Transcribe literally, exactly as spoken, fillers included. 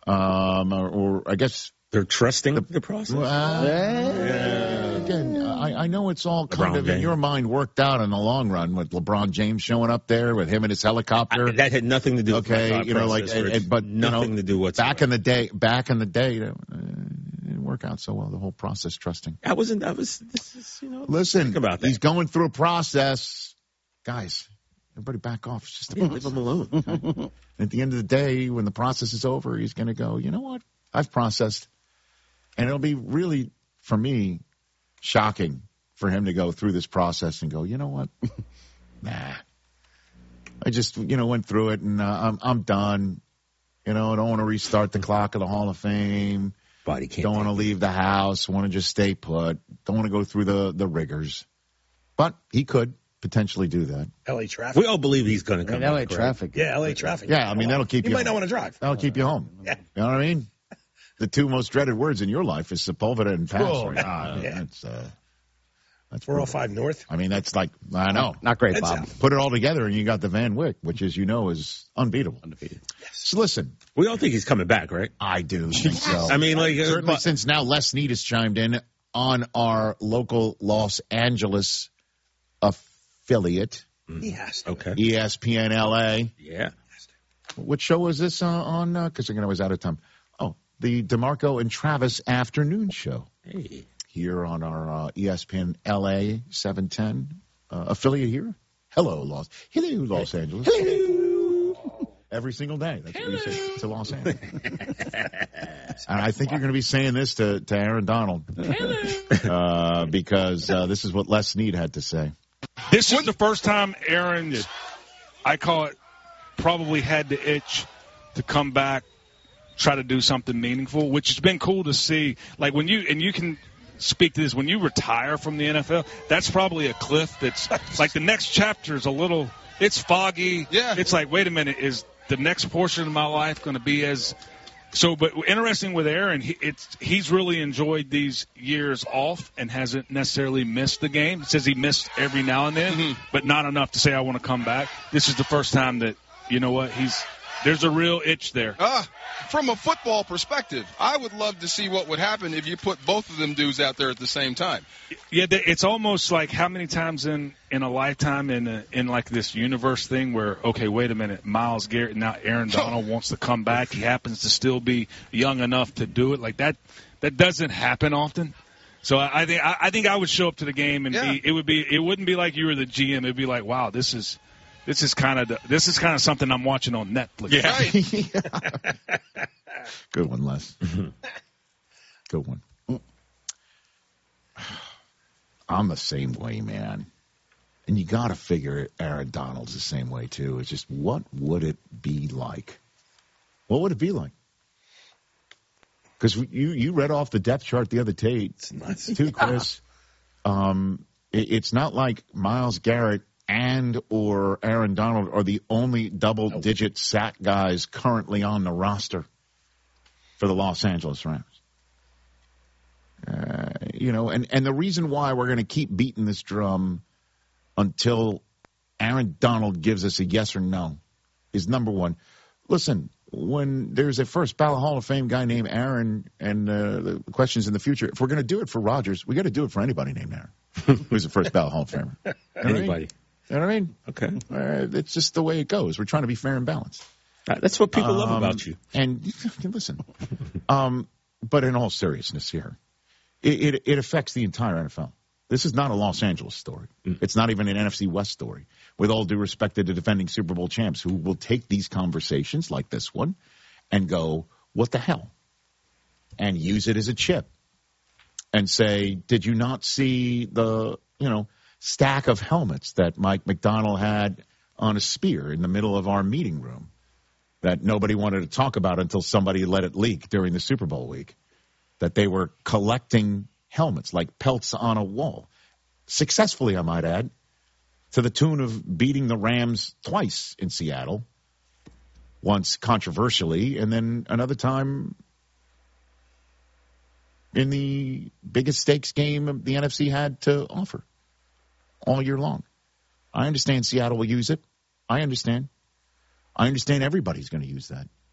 Um, or, or I guess they're trusting the, the process. Uh, yeah. Again, I, I know it's all kind LeBron of James. in your mind worked out in the long run with LeBron James showing up there with him and his helicopter. I, that had nothing to do with okay, my thought you know, like, process, and, and, but nothing you know, to do whatsoever. back in the day, back in the day, uh, it didn't work out so well. The whole process trusting. I wasn't. I was. This is, you know. Listen, think about that. He's going through a process, guys. Everybody back off. It's just a Yeah, process. leave him alone. Okay? At the end of the day, when the process is over, he's going to go, you know what? I've processed. And it'll be really, for me, shocking for him to go through this process and go, you know what? Nah. I just, you know, went through it, and uh, I'm I'm done. You know, I don't want to restart the clock of the Hall of Fame. Body can't Don't want to leave the house. Want to just stay put. Don't want to go through the, the rigors. But he could potentially do that. L A traffic. We all believe he's going to come. And L A back, right? traffic. Yeah, L A traffic. Yeah, I mean, that'll keep you you might home. not want to drive. That'll keep you home. Yeah. You know what I mean? The two most dreaded words in your life is Sepulveda and pass. Oh, right? Ah, yeah. That's, uh, that's four oh five North. I mean, that's like, I know. Not great, It's Bob. out. Put it all together, and you got the Van Wyck, which, as you know, is unbeatable. Undefeated. So listen, We all think he's coming back, right? I do think so. I mean, like, uh, Certainly but- since now Les Snead has chimed in on our local Los Angeles affiliate, He has to. Okay. E S P N L A. Yeah. What show was this uh, on? Because again, I was out of time. Oh, the DeMarco and Travis afternoon show Hey. here on our uh, E S P N L A seven ten uh, affiliate here. Hello, Los. Hello, Los Angeles. Hello. Every single day. That's what you say to Los Angeles. And I think you're going to be saying this to, to Aaron Donald uh, because uh, this is what Les Snead had to say. This is the first time Aaron, I call it, probably had the itch to come back, try to do something meaningful, which has been cool to see. Like when you, and you can speak to this, when you retire from the N F L, that's probably a cliff that's like the next chapter is a little, it's foggy. Yeah. It's like, wait a minute, is the next portion of my life going to be as so? But interesting with Aaron, he, it's he's really enjoyed these years off and hasn't necessarily missed the game. He says he missed every now and then, Mm-hmm. but not enough to say I want to come back. This is the first time that, you know what, he's there's a real itch there. Uh, from a football perspective, I would love to see what would happen if you put both of them dudes out there at the same time. Yeah, they- it's almost like how many times in, in a lifetime in a, in like this universe thing where, okay, wait a minute, Myles Garrett, now Aaron Donald wants to come back. He happens to still be young enough to do it. Like that, that doesn't happen often. So I, I think I, I think I would show up to the game and Yeah. be, it would be it wouldn't be like you were the G M. It'd be like, wow, this is this is kind of this is kind of something I'm watching on Netflix. Right? Good one, Les. Good one. I'm the same way, man. And you got to figure Aaron Donald's the same way, too. It's just, what would it be like? What would it be like? Because you, you read off the depth chart the other day, too, Chris. Um, it, it's not like Myles Garrett and or Aaron Donald are the only double-digit sack guys currently on the roster for the Los Angeles Rams. Uh, you know, and, and the reason why we're going to keep beating this drum until Aaron Donald gives us a yes or no is, number one, listen, when there's a first ballot Hall of Fame guy named Aaron and uh, the questions in the future, if we're going to do it for Rodgers, we got to do it for anybody named Aaron who's the first ballot Hall of Famer. You know what I mean? Anybody. You know what I mean? Okay. Uh, it's just the way it goes. We're trying to be fair and balanced. Uh, That's what people love Um, about you. And listen, um, but in all seriousness here, it, it, it affects the entire N F L. This is not a Los Angeles story. Mm. It's not even an N F C West story. With all due respect to the defending Super Bowl champs, who will take these conversations like this one and go, what the hell? And use it as a chip and say, did you not see the, you know, stack of helmets that Mike McDonald had on a spear in the middle of our meeting room that nobody wanted to talk about until somebody let it leak during the Super Bowl week, that they were collecting helmets like pelts on a wall, successfully, I might add, to the tune of beating the Rams twice in Seattle, once controversially, and then another time in the biggest stakes game the N F C had to offer all year long. I understand Seattle will use it. I understand. I understand everybody's going to use that.